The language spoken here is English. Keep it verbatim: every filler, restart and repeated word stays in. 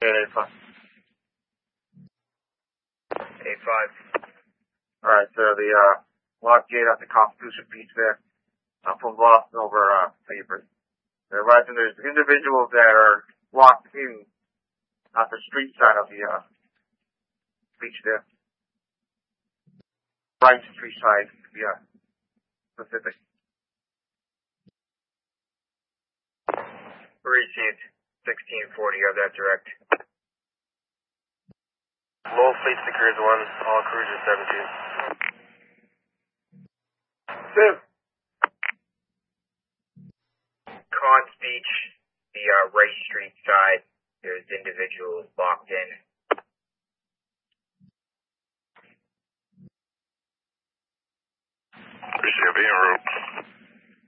eight five. eight five. Alright, so the, uh, lock gate at the Constitution Beach there, uh, from Boston over, uh, Favorite. They're right, and there's individuals that are locked in at the street side of the, uh, beach there. Right street side, yeah, specific. Received. sixteen forty, you have that direct. Low fleet secures one, all cruisers seventeen. Sim. Cons Beach, the uh, Rice Street side, there's individuals locked in. Received, en route.